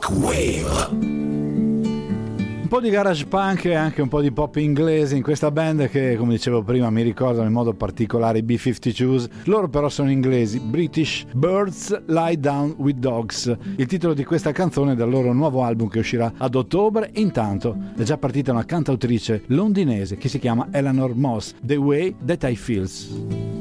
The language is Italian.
Wave. Un po' di garage punk e anche un po' di pop inglese in questa band che, come dicevo prima, mi ricordano in modo particolare i B-52s. Loro però sono inglesi, British Birds Lie Down with Dogs. Il titolo di questa canzone è dal loro nuovo album che uscirà ad ottobre. Intanto è già partita una cantautrice londinese che si chiama Eleanor Moss, The Way That I Feels.